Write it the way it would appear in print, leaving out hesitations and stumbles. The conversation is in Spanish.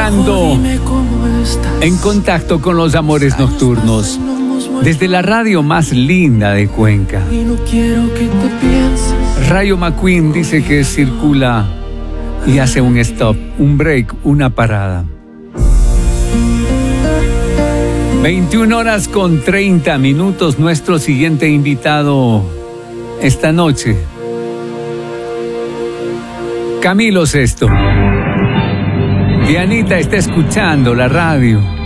entrando en contacto con los amores nocturnos desde la radio más linda de Cuenca. Rayo McQueen dice que circula y hace un stop, un break, una parada. 21:30. Nuestro siguiente invitado esta noche, Camilo Sesto. Dianita está escuchando la radio.